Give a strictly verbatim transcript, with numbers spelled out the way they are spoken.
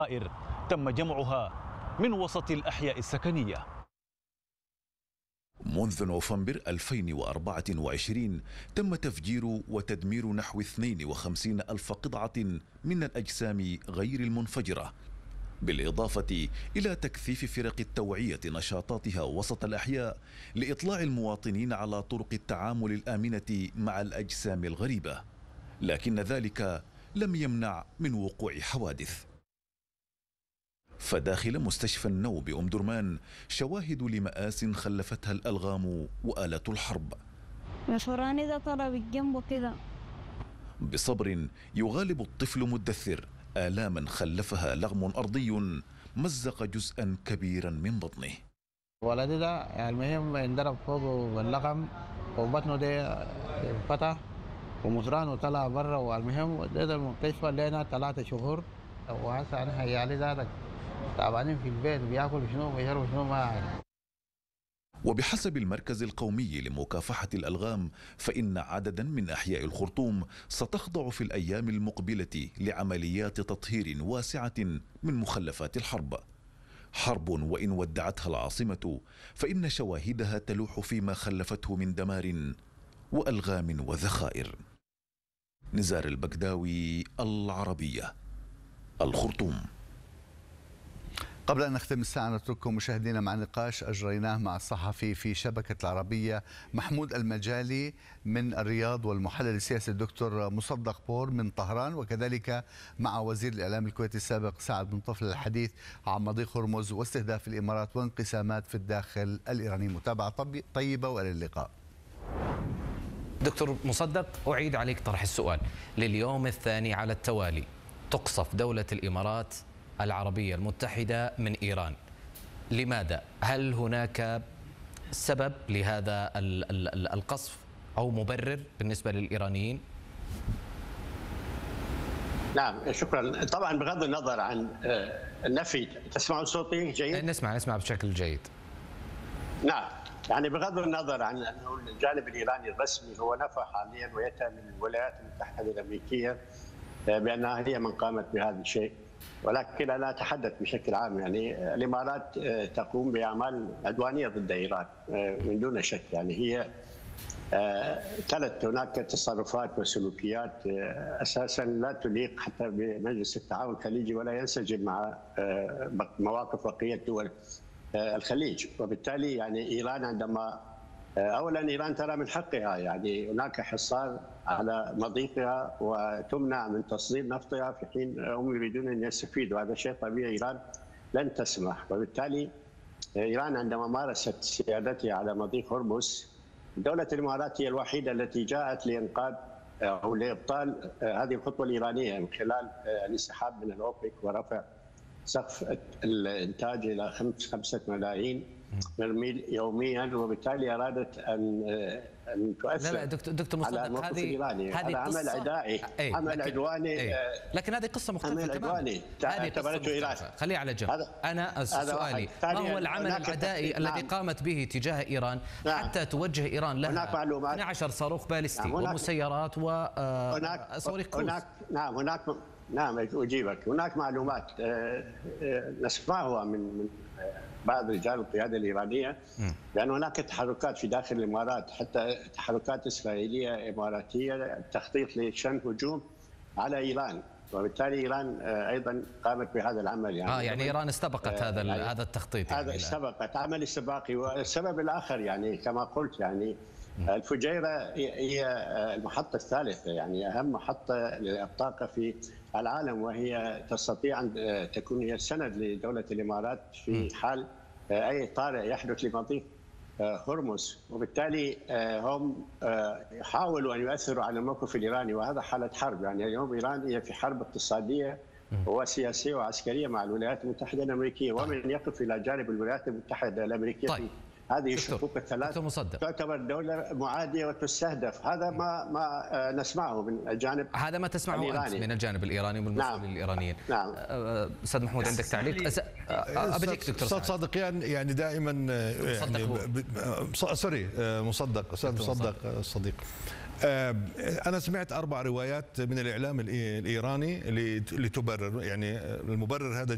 تم جمعها من وسط الأحياء السكنية. منذ نوفمبر ألفين وأربعة وعشرين تم تفجير وتدمير نحو اثنين وخمسين ألف قطعة من الأجسام غير المنفجرة، بالإضافة إلى تكثيف فرق التوعية نشاطاتها وسط الأحياء لإطلاع المواطنين على طرق التعامل الآمنة مع الأجسام الغريبة، لكن ذلك لم يمنع من وقوع حوادث. فداخل مستشفى النو بأم درمان شواهد لمآس خلفتها الألغام وآلة الحرب. مشوراني ده طلع بالجنب كده. بصبر يغالب الطفل مدثر آلاما خلفها لغم أرضي مزق جزءا كبيرا من بطنه. ولدي ده يعني المهم انضرب فوقه باللغم وبطنه ده فتح ومصرانه طلع برا، والمهم ده المستشفى لنا ثلاثة شهور، وهسه انا عيالي ذاتك تعبانين في البيت بياكل شنو بيشرب شنو ما عارف. وبحسب المركز القومي لمكافحة الألغام فإن عددا من أحياء الخرطوم ستخضع في الأيام المقبلة لعمليات تطهير واسعة من مخلفات الحرب. حرب وإن ودعتها العاصمة فإن شواهدها تلوح فيما خلفته من دمار وألغام وذخائر. نزار البكداوي، العربية، الخرطوم. قبل أن نختم الساعة نترككم مشاهدينا مع نقاش أجريناه مع الصحفي في شبكة العربية محمود المجالي من الرياض والمحلل السياسي الدكتور مصدق بور من طهران، وكذلك مع وزير الإعلام الكويتي السابق سعد بن طفل الحديث عن مضيق هرمز واستهداف الإمارات وانقسامات في الداخل الإيراني. متابعة طيبة وإلى اللقاء. دكتور مصدق، أعيد عليك طرح السؤال. لليوم الثاني على التوالي تقصف دولة الإمارات العربية المتحدة من إيران، لماذا؟ هل هناك سبب لهذا القصف أو مبرر بالنسبة للإيرانيين؟ نعم شكرا. طبعا بغض النظر عن النفي، تسمعون صوتي جيد؟ نسمع نسمع بشكل جيد. نعم، يعني بغض النظر عن أنه الجانب الإيراني الرسمي هو نفى حاليا ويتهم الولايات المتحدة الأمريكية بأنها هي من قامت بهذا الشيء، ولكن أنا أتحدث بشكل عام. يعني الإمارات تقوم بأعمال عدوانية ضد إيران من دون شك. يعني هي تلت هناك تصرفات وسلوكيات أساسا لا تليق حتى بمجلس التعاون الخليجي ولا ينسجم مع مواقف بقية دول الخليج. وبالتالي يعني إيران عندما أولا إيران ترى من حقها، يعني هناك حصار على مضيقها وتمنع من تصدير نفطها في حين هم يريدون أن يستفيدوا، هذا شيء طبيعي. إيران لن تسمح. وبالتالي إيران عندما مارست سيادتها على مضيق هرمز، دولة الإمارات هي الوحيدة التي جاءت لإنقاذ أو لإبطال هذه الخطوة الإيرانية من خلال الانسحاب من الأوبك ورفع سقف الإنتاج إلى خمسة ملايين برميل يوميا، وبالتالي ارادت ان ان تؤثر. لا لا دكتور دكتور مصدق، هذه هذه عمل عدائي، عمل عدواني. لكن هذه قصه مختلفه تماما. اعتبرته ايران. خليها على جنب. انا سؤالي ما هو العمل العدائي الذي قامت به تجاه ايران حتى توجه ايران لها اثني عشر صاروخ باليستي ومسيرات وصواريخ كروز؟ هناك نعم هناك نعم اجيبك. هناك معلومات نسمعها من بعض رجال القياده الايرانيه بان هناك تحركات في داخل الامارات، حتى تحركات اسرائيليه اماراتيه، تخطيط لشن هجوم على ايران، وبالتالي ايران ايضا قامت بهذا العمل. يعني اه يعني ايران استبقت هذا يعني هذا التخطيط. هذا يعني استبقت عمل استباقي. والسبب الاخر يعني كما قلت يعني الفجيره هي المحطه الثالثه، يعني اهم محطه للطاقه في العالم، وهي تستطيع ان تكون هي السند لدوله الامارات في حال اي طارئ يحدث لمضيق هرمز. وبالتالي هم يحاولوا ان يؤثروا على الموقف الايراني، وهذا حاله حرب. يعني اليوم ايران هي في حرب اقتصاديه وسياسيه وعسكريه مع الولايات المتحده الامريكيه، ومن يقف الى جانب الولايات المتحده الامريكيه طيب. هذه الشقوق الثلاث تعتبر دولة معادية وتستهدف. هذا ما ما نسمعه من الجانب هذا ما تسمعه الإيراني. أنت من الجانب الإيراني ومن المسؤولين نعم. الإيرانيين. نعم. أستاذ محمود عندك تعليق؟ أبديك دكتور أستاذ صادقيان يعني دائما يعني سوري مصدق أستاذ مصدق الصديق. أنا سمعت أربع روايات من الإعلام الإيراني لتبرر، يعني المبرر هذا